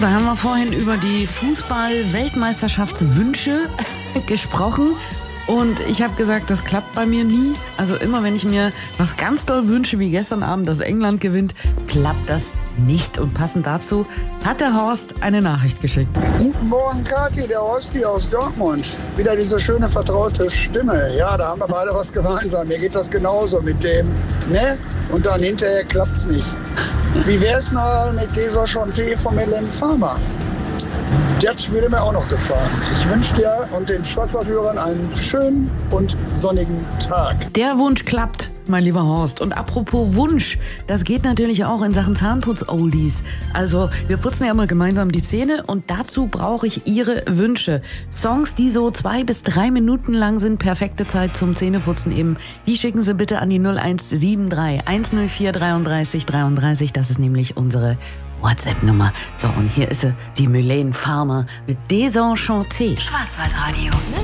Da haben wir vorhin über die Fußball-Weltmeisterschaftswünsche gesprochen. Und ich habe gesagt, das klappt bei mir nie. Also immer, wenn ich mir was ganz doll wünsche, wie gestern Abend, dass England gewinnt, klappt das nicht. Und passend dazu hat der Horst eine Nachricht geschickt. Guten Morgen, Kathi, der Horst hier aus Dortmund. Wieder diese schöne, vertraute Stimme. Ja, da haben wir beide was gemeinsam. Mir geht das genauso mit dem, ne? Und dann hinterher klappt's nicht. Wie wär's mal mit dieser Chanté von Helen Farmer? Das würde mir auch noch gefallen. Ich wünsche dir und den Schwarzwaldhörern einen schönen und sonnigen Tag. Der Wunsch klappt, mein lieber Horst. Und apropos Wunsch, das geht natürlich auch in Sachen Zahnputz-Oldies. Also wir putzen ja mal gemeinsam die Zähne und dazu brauche ich Ihre Wünsche. Songs, die so 2 bis 3 Minuten lang sind, perfekte Zeit zum Zähneputzen eben. Die schicken Sie bitte an die 0173 104 33 33. Das ist nämlich unsere WhatsApp-Nummer. So, und hier ist sie, die Mylène Farmer mit Désenchanté. Schwarzwaldradio.